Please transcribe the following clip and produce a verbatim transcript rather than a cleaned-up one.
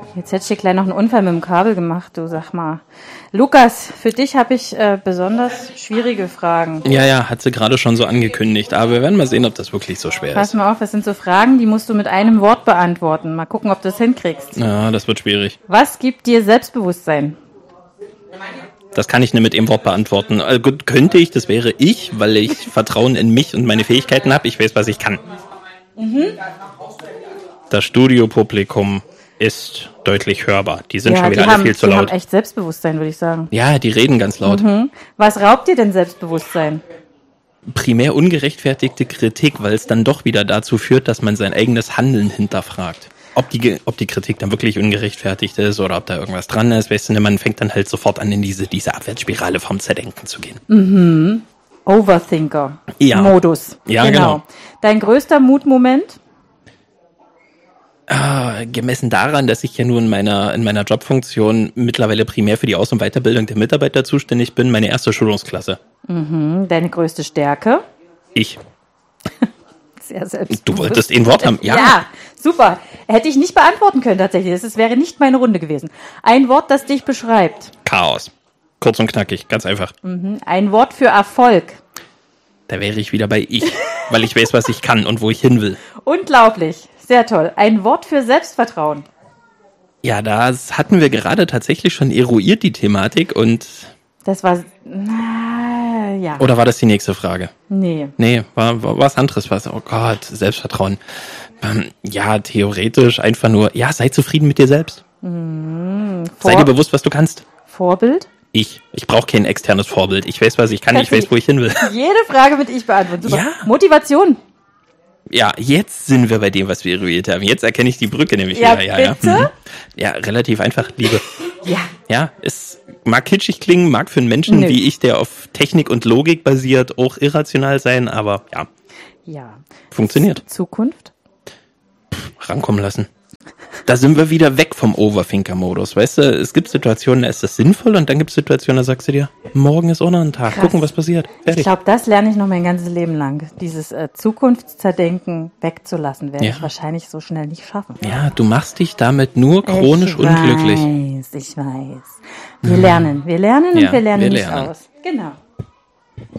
Jetzt hätte ich hier gleich noch einen Unfall mit dem Kabel gemacht, du sag mal. Lukas, für dich habe ich äh, besonders schwierige Fragen. Ja, ja, hat sie gerade schon so angekündigt, aber wir werden mal sehen, ob das wirklich so schwer Pass ist. mal auf, das sind so Fragen, die musst du mit einem Wort beantworten. Mal gucken, ob du das hinkriegst. Ja, das wird schwierig. Was gibt dir Selbstbewusstsein? Das kann ich nur mit dem Wort beantworten. Also gut, könnte ich, das wäre ich, weil ich Vertrauen in mich und meine Fähigkeiten habe. Ich weiß, was ich kann. Mhm. Das Studiopublikum ist deutlich hörbar. Die sind Ja, schon wieder die alle haben, viel zu die laut. haben echt Selbstbewusstsein, würde ich sagen. Ja, die reden ganz laut. Mhm. Was raubt dir denn Selbstbewusstsein? Primär ungerechtfertigte Kritik, weil es dann doch wieder dazu führt, dass man sein eigenes Handeln hinterfragt. Ob die, ob die Kritik dann wirklich ungerechtfertigt ist oder ob da irgendwas dran ist, weißt du, man fängt dann halt sofort an, in diese, diese Abwärtsspirale vom Zerdenken zu gehen. Mhm. Overthinker. Ja. Modus. Ja, genau. genau. Dein größter Mutmoment? Ah, gemessen daran, dass ich ja nur in meiner, in meiner Jobfunktion mittlerweile primär für die Aus- und Weiterbildung der Mitarbeiter zuständig bin, meine erste Schulungsklasse. Mhm. Deine größte Stärke? Ich. Sehr selbstbewusst. Du wolltest ein Wort haben? Ja. Ja, super. Hätte ich nicht beantworten können tatsächlich. Das wäre nicht meine Runde gewesen. Ein Wort, das dich beschreibt. Chaos. Kurz und knackig, ganz einfach. Mhm. Ein Wort für Erfolg. Da wäre ich wieder bei ich, weil ich weiß, was ich kann und wo ich hin will. Unglaublich. Sehr toll. Ein Wort für Selbstvertrauen. Ja, das hatten wir gerade tatsächlich schon eruiert, die Thematik, und... Das war... Na, ja. Oder war das die nächste Frage? Nee. Nee, war, war was anderes. Was, oh Gott, Selbstvertrauen. Ähm, ja, theoretisch einfach nur, ja, sei zufrieden mit dir selbst. Mhm. Sei dir bewusst, was du kannst. Vorbild? Ich. Ich brauche kein externes Vorbild. Ich weiß, was ich kann, Kannst ich weiß, wo ich hin will. Jede Frage mit ich beantworten. Super. Ja. Motivation. Ja, jetzt sind wir bei dem, was wir eruiert haben. Jetzt erkenne ich die Brücke nämlich Ja, wieder. Ja, bitte? ja. Mhm. Ja, relativ einfach. Liebe. Ja. Ja, es mag kitschig klingen, mag für einen Menschen Nö. wie ich, der auf Technik und Logik basiert, auch irrational sein, aber ja. Ja. Funktioniert. Zukunft? Rankommen lassen. Da sind wir wieder weg vom Overthinker-Modus, weißt du? Es gibt Situationen, da ist das sinnvoll, und dann gibt es Situationen, da sagst du dir, morgen ist auch noch ein Tag, Krass. gucken, was passiert. Fertig. Ich glaube, das lerne ich noch mein ganzes Leben lang. Dieses äh, Zukunftszerdenken wegzulassen, werde Ja. ich wahrscheinlich so schnell nicht schaffen. Ja, du machst dich damit nur chronisch ich unglücklich. Ich weiß, ich weiß. Wir lernen, wir lernen und Ja, wir lernen wir nicht lernen. aus. Genau.